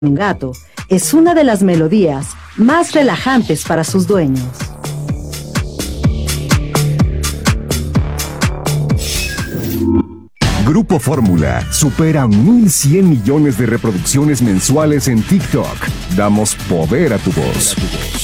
Un gato es una de las melodías más relajantes para sus dueños. Grupo Fórmula supera 1,100 millones de reproducciones mensuales en TikTok. Damos poder a tu voz.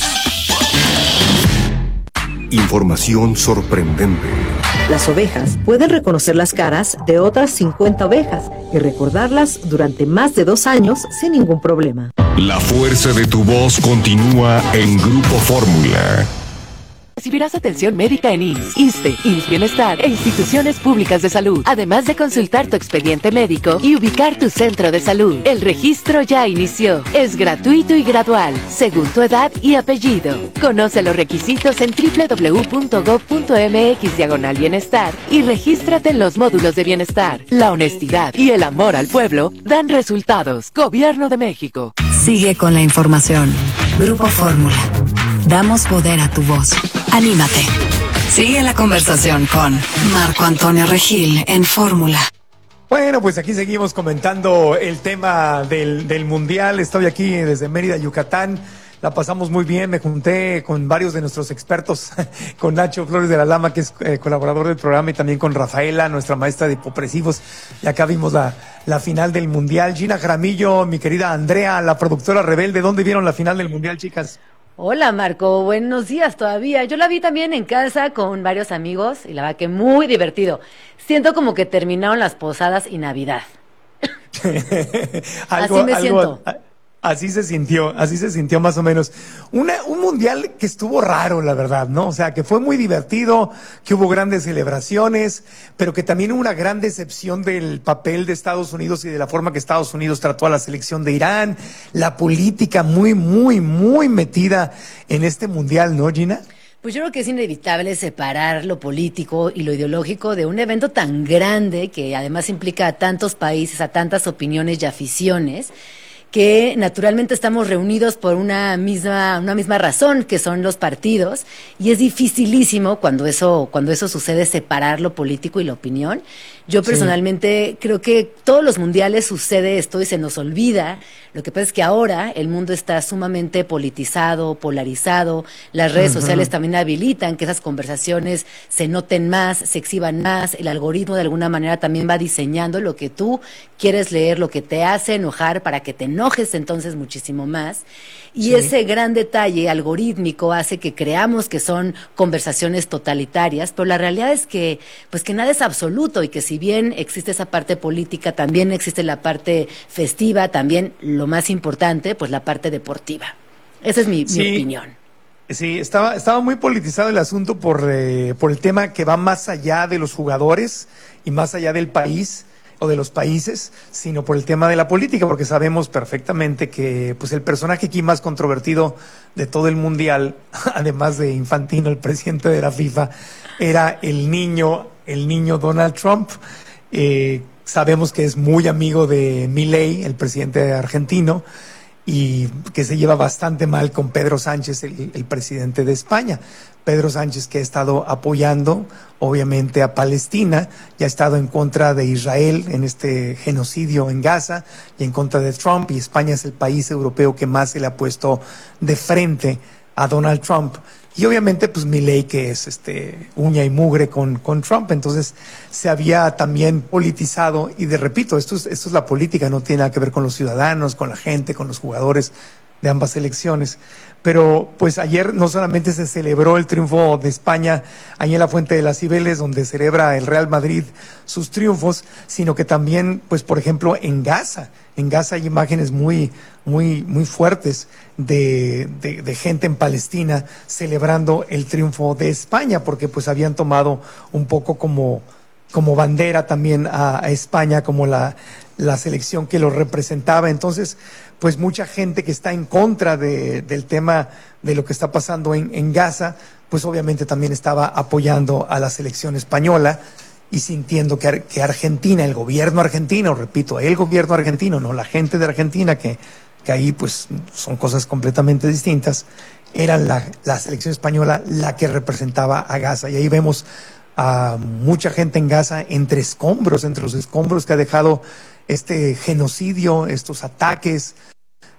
Información sorprendente. Las ovejas pueden reconocer las caras de otras 50 ovejas y recordarlas durante más de 2 años sin ningún problema. La fuerza de tu voz continúa en Grupo Fórmula. Recibirás atención médica en IMSS, ISSSTE, IMSS Bienestar e instituciones públicas de salud, además de consultar tu expediente médico y ubicar tu centro de salud. El registro ya inició. Es gratuito y gradual, según tu edad y apellido. Conoce los requisitos en www.gov.mx/bienestar y regístrate en los módulos de bienestar. La honestidad y el amor al pueblo dan resultados. Gobierno de México. Sigue con la información. Grupo Fórmula. Damos poder a tu voz. Anímate. Sigue la conversación con Marco Antonio Regil en Fórmula. Bueno, pues aquí seguimos comentando el tema del Mundial. Estoy aquí desde Mérida, Yucatán. La pasamos muy bien. Me junté con varios de nuestros expertos, con Nacho Flores de la Lama, que es colaborador del programa, y también con Rafaela, nuestra maestra de hipopresivos. Y acá vimos la final del Mundial. Gina Jaramillo, mi querida Andrea, la productora rebelde. ¿Dónde vieron la final del Mundial, chicas? Hola Marco, buenos días todavía. Yo la vi también en casa con varios amigos y la verdad que muy divertido. Siento como que terminaron las posadas y Navidad. Así me siento. Así se sintió más o menos. Un mundial que estuvo raro, la verdad, ¿no? O sea, que fue muy divertido, que hubo grandes celebraciones, pero que también hubo una gran decepción del papel de Estados Unidos y de la forma que Estados Unidos trató a la selección de Irán, la política muy, muy, muy metida en este mundial, ¿no, Gina? Pues yo creo que es inevitable separar lo político y lo ideológico de un evento tan grande que además implica a tantos países, a tantas opiniones y aficiones, que naturalmente estamos reunidos por una misma razón, que son los partidos, y es dificilísimo cuando eso sucede separar lo político y la opinión. Yo personalmente creo que todos los mundiales sucede esto y se nos olvida. Lo que pasa es que ahora el mundo está sumamente politizado, polarizado. Las redes sociales también habilitan que esas conversaciones se noten más, se exhiban más. El algoritmo de alguna manera también va diseñando lo que tú quieres leer, lo que te hace enojar para que te enojes entonces muchísimo más. Y ese gran detalle algorítmico hace que creamos que son conversaciones totalitarias, pero la realidad es que, pues que nada es absoluto y que si bien existe esa parte política, también existe la parte festiva, también lo más importante, pues la parte deportiva. Esa es mi opinión. Sí, estaba muy politizado el asunto por el tema que va más allá de los jugadores y más allá del país o de los países, sino por el tema de la política, porque sabemos perfectamente que pues el personaje aquí más controvertido de todo el mundial, además de Infantino, el presidente de la FIFA, era el niño Donald Trump. Sabemos que es muy amigo de Milei, el presidente argentino, y que se lleva bastante mal con Pedro Sánchez, el presidente de España. Pedro Sánchez, que ha estado apoyando obviamente a Palestina y ha estado en contra de Israel en este genocidio en Gaza y en contra de Trump, y España es el país europeo que más se le ha puesto de frente a Donald Trump. Y obviamente pues Milei, que es uña y mugre con Trump, entonces se había también politizado, y repito, esto es la política, no tiene nada que ver con los ciudadanos, con la gente, con los jugadores de ambas elecciones. Pero pues ayer no solamente se celebró el triunfo de España ahí en la Fuente de las Cibeles, donde celebra el Real Madrid sus triunfos, sino que también, pues por ejemplo, en Gaza hay imágenes muy, muy, muy fuertes de gente en Palestina celebrando el triunfo de España, porque pues habían tomado un poco como bandera también a España, como la selección que lo representaba. Entonces, pues mucha gente que está en contra del tema de lo que está pasando en Gaza, pues obviamente también estaba apoyando a la selección española y sintiendo que Argentina, el gobierno argentino, repito, el gobierno argentino, no la gente de Argentina, que ahí pues son cosas completamente distintas, era la selección española la que representaba a Gaza. Y ahí vemos a mucha gente en Gaza entre los escombros que ha dejado este genocidio, estos ataques